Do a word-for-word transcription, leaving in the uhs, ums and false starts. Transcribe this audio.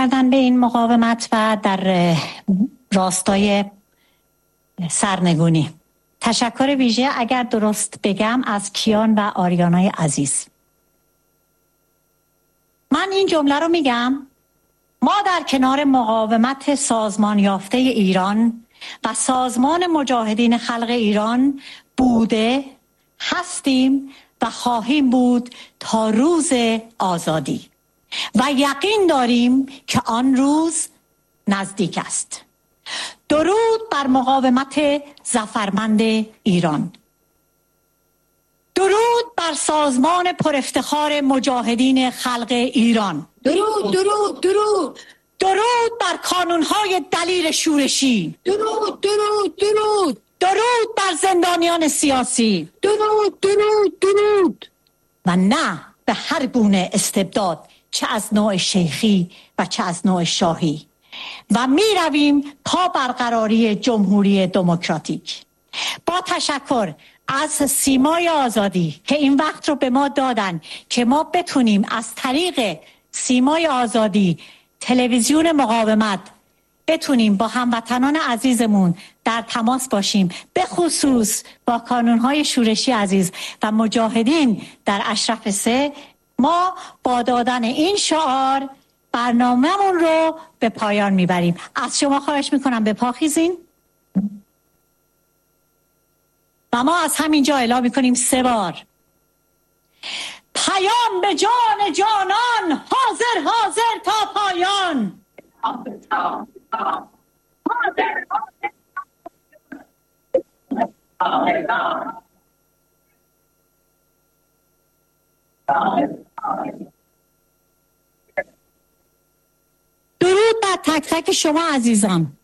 کردن به این مقاومت و در راستای سرنگونی. تشکر ویژه اگر درست بگم از کیان و آریانای عزیز. من این جمله رو میگم: ما در کنار مقاومت سازمان یافته ایران و سازمان مجاهدین خلق ایران بوده، هستیم و خواهیم بود تا روز آزادی و یقین داریم که آن روز نزدیک است. درود بر مقاومت ظفرمند ایران. درود بر سازمان پر افتخار مجاهدین خلق ایران. درود درود درود. درود بر کانونهای دلیر شورشی. درود درود درود. درود بر زندانیان سیاسی. درود درود درود. و نه به هر گونه استبداد، چه از نوع شیخی و چه از نوع شاهی. و می رویم تا برقراری جمهوری دموکراتیک. با تشکر از سیمای آزادی که این وقت رو به ما دادن که ما بتونیم از طریق سیمای آزادی، تلویزیون مقاومت، بتونیم با هموطنان عزیزمون در تماس باشیم، به خصوص با کانونهای شورشی عزیز و مجاهدین در اشرف سه. ما با دادن این شعار برنامه‌مون رو به پایان میبریم. از شما خواهش میکنم به پا خیزین و ما از همینجا اعلام میکنیم سه بار: پیام به جان جانان، حاضر حاضر تا پایان. درود بر تک تک شما عزیزان.